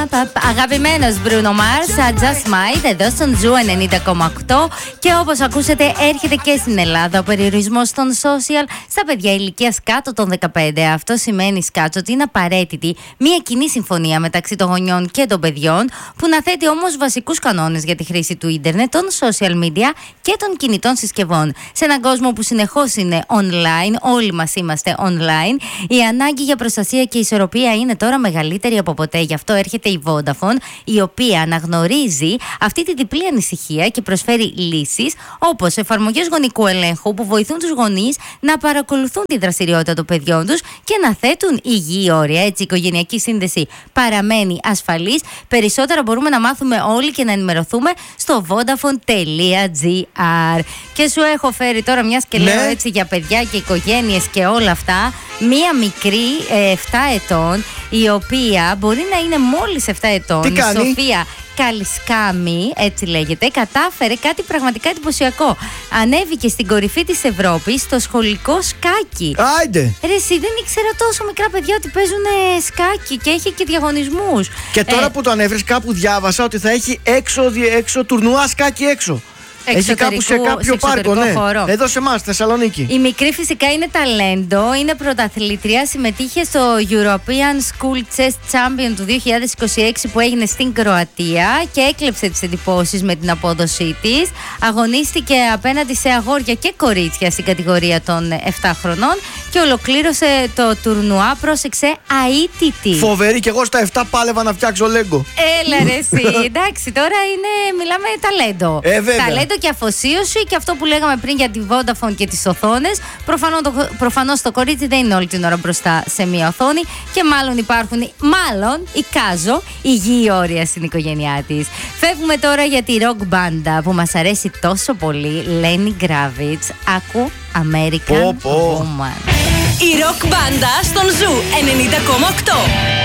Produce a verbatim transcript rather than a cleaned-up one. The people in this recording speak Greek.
Αγαπημένος Bruno Mars, Just Might, εδώ στον Ζου ενενήντα κόμμα οκτώ. Και όπως ακούσατε, έρχεται και στην Ελλάδα ο περιορισμός των social στα παιδιά ηλικίας κάτω των δεκαπέντε. Αυτό σημαίνει, σκάτω, ότι είναι απαραίτητη μια κοινή συμφωνία μεταξύ των γονιών και των παιδιών, που να θέτει όμως βασικούς κανόνες για τη χρήση του ίντερνετ, των social media και των κινητών συσκευών. Σε έναν κόσμο που συνεχώς είναι online, όλοι μας είμαστε online, η ανάγκη για προστασία και ισορροπία είναι τώρα μεγαλύτερη από ποτέ. Γι' αυτό έρχεται η Vodafone, η οποία αναγνωρίζει αυτή τη διπλή ανησυχία και προσφέρει λύσεις όπως εφαρμογές γονικού ελέγχου που βοηθούν τους γονείς να παρακολουθούν τη δραστηριότητα των παιδιών τους και να θέτουν υγιή όρια. Έτσι η οικογενειακή σύνδεση παραμένει ασφαλής. Περισσότερα μπορούμε να μάθουμε όλοι και να ενημερωθούμε στο vodafone τελεία gr. Και σου έχω φέρει τώρα, μιας και λέω έτσι για παιδιά και οικογένειες και όλα αυτά, μία μικρή ε, επτά ετών, η οποία μπορεί να είναι μόλις επτά ετών. Τι κάνει? Η Σοφία Καλισκάμη, έτσι λέγεται, κατάφερε κάτι πραγματικά εντυπωσιακό. Ανέβηκε στην κορυφή της Ευρώπης στο σχολικό σκάκι. Άιντε! Ρε εσύ, δεν ήξερα τόσο μικρά παιδιά ότι παίζουν σκάκι και έχει και διαγωνισμούς. Και τώρα ε, που το ανέφερες, κάπου διάβασα ότι θα έχει έξω, έξω τουρνουά σκάκι έξω. Έχει κάπου σε κάποιο σε πάρκο, ναι. Χώρο. Εδώ σε εμάς, στη Θεσσαλονίκη. Η μικρή φυσικά είναι ταλέντο, είναι πρωταθλήτρια. Συμμετείχε στο European School Chess Champion του δύο χιλιάδες είκοσι έξι που έγινε στην Κροατία και έκλεψε τις εντυπώσεις με την απόδοσή της. Αγωνίστηκε απέναντι σε αγόρια και κορίτσια στην κατηγορία των επτά χρονών και ολοκλήρωσε το τουρνουά, πρόσεξε, αίτητη. Φοβερή, και εγώ στα επτά πάλευα να φτιάξω λέγκο. Έλα ρε εσύ, εντάξει, τώρα είναι, μιλάμε ταλέντο. Ε, βέβαια. Ταλέντο και αφοσίωση, και αυτό που λέγαμε πριν για τη Vodafone και τις οθόνες. Προφανώς το, προφανώς το κορίτσι δεν είναι όλη την ώρα μπροστά σε μία οθόνη και μάλλον υπάρχουν, μάλλον εικάζω, υγιή όρια στην οικογένειά της. Φεύγουμε τώρα για τη rock μπάντα που μας αρέσει τόσο πολύ, Lenny Kravitz. Άκου American πω, πω. Woman. Η rock μπάντα στον Ζου ενενήντα κόμμα οκτώ.